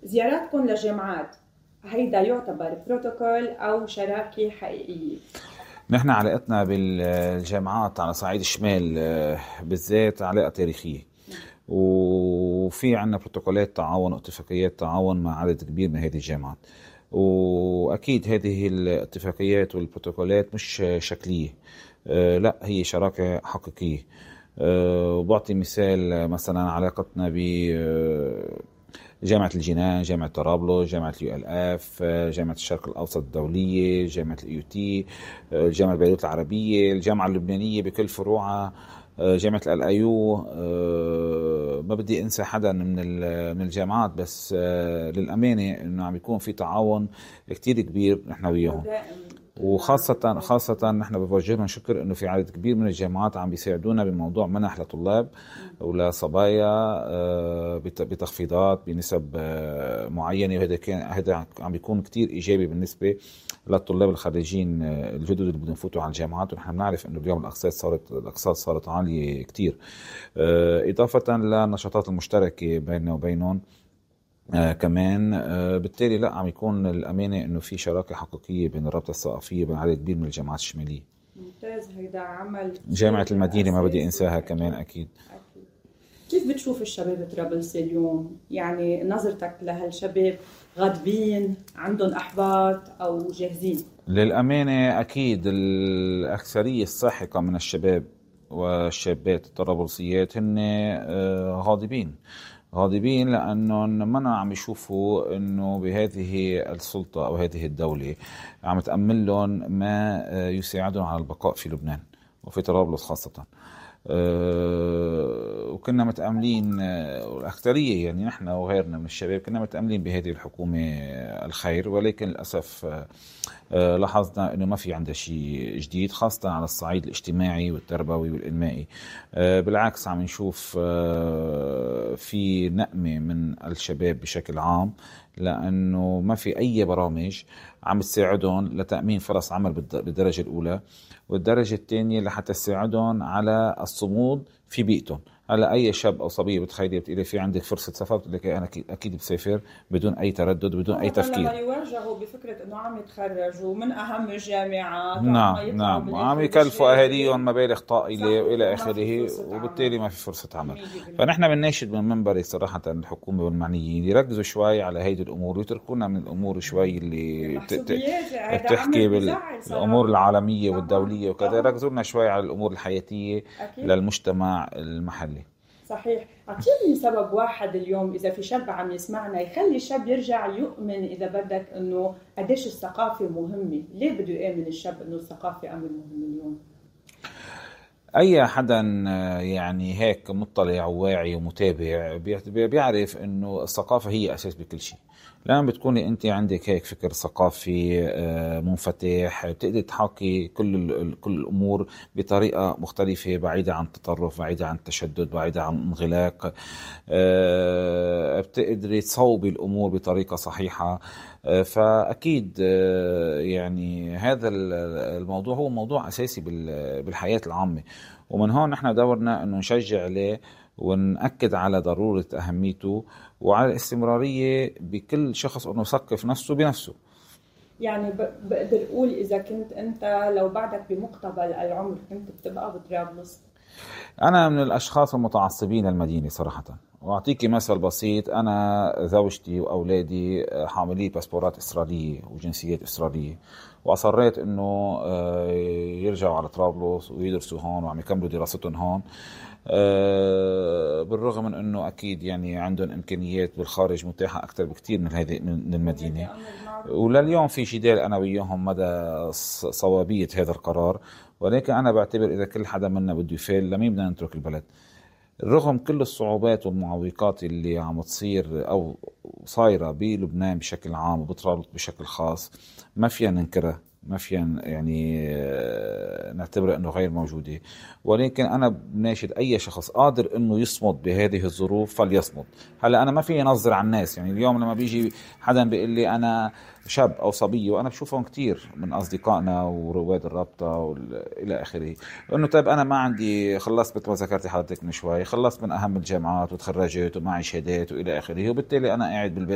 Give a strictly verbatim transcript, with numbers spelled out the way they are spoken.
زياراتكم للجامعات هيدا يعتبر بروتوكول أو شراكة حقيقية؟ نحن علاقتنا بالجامعات على صعيد الشمال بالذات علاقة تاريخية، وفي عنا بروتوكولات تعاون واتفاقيات تعاون مع عدد كبير من هذه الجامعات. وأكيد هذه الاتفاقيات والبروتوكولات مش شكلية، لا هي شراكة حقيقية. وبعطي مثال مثلا علاقتنا ب جامعة الجنان، جامعة طرابلس، جامعة اليو ال اف، جامعة الشرق الأوسط الدولية، جامعة الاي يو تي، جامعة بيروت العربية، الجامعة اللبنانية بكل فروعها، جامعة ال اي يو. ما بدي انسى حدا من من الجامعات، بس للأمانة انه عم يكون في تعاون كتير كبير نحن وياهم، وخاصة خاصة نحن بوجه لهم شكر انه في عدد كبير من الجامعات عم بيساعدونا بموضوع منح لطلاب ولصبايا بتخفيضات بنسب معينة، وهذا كان هذا عم بيكون كتير ايجابي بالنسبة للطلاب الخريجين الجدد اللي بدهم يفوتوا على الجامعات. ونحن بنعرف انه اليوم الاقساط صارت الاقساط صارت عالية كتير، اضافة للنشاطات المشتركة بيننا وبينهم. آه كمان آه بالتالي لا عم يكون الأمانة إنه في شراكة حقيقية بين الرابطة الثقافية وبين عدد كبير من الجامعات الشمالية. ممتاز، هيدا عمل. جامعة المدينة ما بدي إنساها كمان أكيد. أكيد. كيف بتشوف الشباب طرابلس اليوم؟ يعني نظرتك لهالشباب غاضبين، عندهم أحباط أو جاهزين؟ للأمانة أكيد الأكثرية الساحقة من الشباب والشابات الطرابلسيات هن آه غاضبين غاضبين لأنهم ما عم يشوفوا أنه بهذه السلطة أو هذه الدولة عم تأمن لهم ما يساعدهم على البقاء في لبنان وفي طرابلس خاصة. أه وكنا متأملين الأكثرية، يعني نحن وغيرنا من الشباب كنا متأملين بهذه الحكومة الخير، ولكن للأسف أه لاحظنا أنه ما في عندها شيء جديد، خاصة على الصعيد الاجتماعي والتربوي والإنمائي. أه بالعكس عم نشوف أه في نقمة من الشباب بشكل عام، لأنه ما في أي برامج عم تساعدهم لتأمين فرص عمل بالدرجة الأولى، والدرجة الثانية لحتى تساعدهم على الصمود في بيئتهم. هلا أي شاب أو صبية بتخيلي بتقولي في عندك فرصة سفر، بتقول لك أنا أكيد بسافر بدون أي تردد بدون أي تفكير. لما يواجهوا بفكرة إنه عم يتخرجوا من أهم الجامعات، نعم نعم عم يكلفوا أهاليهم مبالغ طائلة وإلى آخره، وبالتالي ما في فرصة عمل. فنحن بنناشد من منبري صراحة الحكومة والمعنيين يركزوا شوي على هيدي الأمور ويتركونا من الأمور شوي اللي بتحكي بالأمور العالمية والدولية وكذا، يركزوا لنا شوي على الأمور الحياتية للمجتمع المحلي. صحيح. أعطيني سبب واحد اليوم إذا في شاب عم يسمعنا يخلي الشاب يرجع يؤمن إذا بدك إنه قديش الثقافة مهمة. ليه بده يؤمن الشاب إنه الثقافة أمر مهم اليوم؟ أي حدا يعني هيك مطلع وواعي ومتابع بيعرف إنه الثقافة هي أساس بكل شيء. لما بتكوني أنت عندك هيك فكر ثقافي منفتح بتقدر تحاكي كل كل الأمور بطريقة مختلفة، بعيدة عن التطرف، بعيدة عن التشدد، بعيدة عن الانغلاق. بتقدري تصوبي الأمور بطريقة صحيحة. فأكيد يعني هذا الموضوع هو موضوع أساسي بالحياة العامة، ومن هون نحن دورنا أنه نشجع عليه ونأكد على ضرورة أهميته وعلى الاستمرارية بكل شخص أنه يثقف نفسه بنفسه. يعني بقدر أقول إذا كنت أنت لو بعدك بمقتبل العمر كنت بتبقى بطرابلس؟ أنا من الأشخاص المتعصبين المدينة صراحة. وأعطيكي مثل بسيط، أنا زوجتي وأولادي حاملي باسبورات إسرائيلية وجنسيات إسرائيلية، وأصريت أنه يرجعوا على طرابلس ويدرسوا هون وعم يكملوا دراستهم هون، بالرغم من أنه أكيد يعني عندهم إمكانيات بالخارج متاحة أكثر بكتير من هذه من المدينة. ولليوم في جدال أنا وياهم مدى صوابية هذا القرار، ولكن أنا بعتبر إذا كل حدا منا بده يفعل لمين بدنا نترك البلد. رغم كل الصعوبات والمعوقات اللي عم تصير أو صايرة بلبنان بشكل عام وبطرابلس بشكل خاص، ما فينا ننكرها، ما فينا يعني نعتبر أنه غير موجودة. ولكن أنا بناشد أي شخص قادر أنه يصمد بهذه الظروف فليصمد. هلأ أنا ما في نظر على الناس، يعني اليوم لما بيجي حدا بيقول لي أنا شاب أو صبية، وأنا بشوفهم كتير من أصدقائنا ورواد الرابطة وإلى آخره، إنه طيب أنا ما عندي، خلصت مثل ما ذكرتي حضرتك من شوي، خلصت من أهم الجامعات وتخرجت ومعي شهادات وإلى آخره، وبالتالي أنا قاعد بالبيت